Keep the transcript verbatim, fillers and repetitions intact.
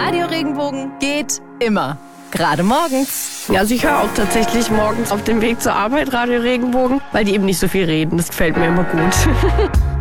Radio Regenbogen geht immer. Gerade morgens. Ja, also ich höre auch tatsächlich morgens auf dem Weg zur Arbeit Radio Regenbogen, weil die eben nicht so viel reden. Das gefällt mir immer gut.